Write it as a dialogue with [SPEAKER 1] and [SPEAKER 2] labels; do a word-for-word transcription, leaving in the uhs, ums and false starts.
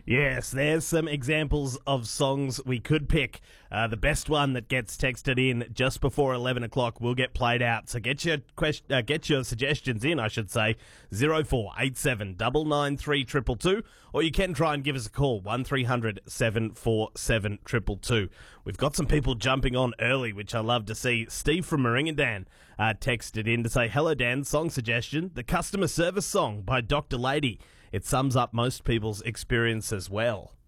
[SPEAKER 1] Yes, there's some examples of songs we could pick. Uh, the best one that gets texted in just before eleven o'clock will get played out. So get your question, uh, get your suggestions in, I should say, zero four eight seven nine nine three two two two, or you can try and give us a call, one three hundred seven four seven two two two. We've got some people jumping on early, which I love to see. Steve from Meringadan uh, texted in to say, hello Dan, song suggestion, the customer service song by Doctor Lady. It sums up most people's experience as well.